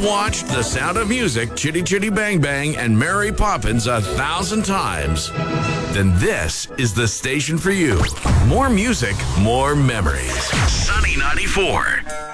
watched The Sound of Music, Chitty Chitty Bang Bang, and Mary Poppins 1,000 times, then this is the station for you. More music, more memories. Sunny 94.